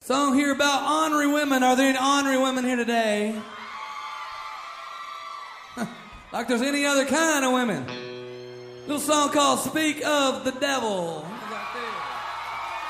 Song here about ornery women. Are there any ornery women here today? Like there's any other kind of women. Little song called Speak of the Devil.